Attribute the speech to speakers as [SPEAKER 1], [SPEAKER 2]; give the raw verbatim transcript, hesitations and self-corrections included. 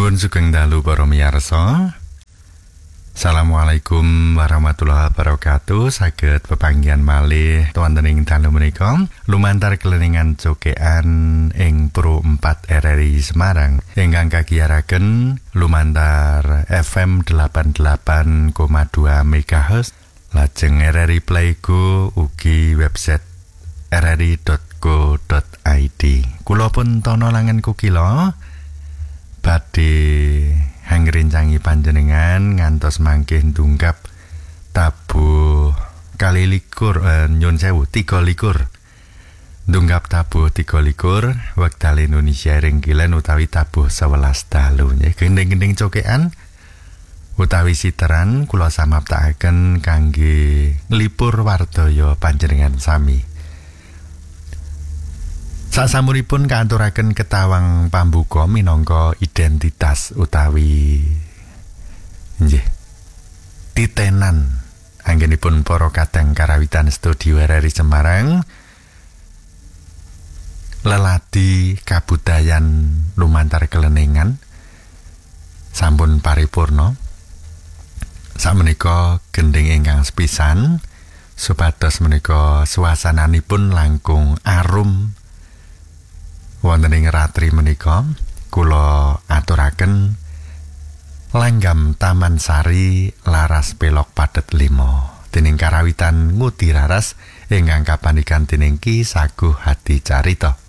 [SPEAKER 1] Nuwun sugeng dalu para miyarsa. Assalamualaikum warahmatullahi wabarakatuh. Saged pepanggihan malih wonten ing dalu menika lumantar keleningan jogean ing Pro empat R R I Semarang ingkang kagiyaraken lumantar F M delapan puluh delapan koma dua megahertz lajeng R R I Playgo ugi website r r i dot co dot i d. Kula pun tono langen kukila badhe hangrencangi panjenengan ngantos mangke ndunggap tabuh kali likur eh, nyun sewu tiga likur ndunggap tabuh tiga likur wekdal Indonesia ringkilen utawi tabuh sewelas dalu nggih gending-gending cokean utawi siteran kula samaptakaken kangge nglipur wardaya panjenengan sami. Sasampunipun kaaturaken ketawang pambuka minangka identitas utawi nggih titenan anggenipun para kadang karawitan studio R R I Semarang leladi kabudayan lumantar kelenengan sampun paripurna sakmenika gending ingkang sepisan supados menika suasananipun langkung arum wonten ing ratri menika kula aturaken langgam Taman Sari laras pelok padet lima dening karawitan Ngudi Raras ingkang kapanikan dening Ki Saguh Hadi Carita.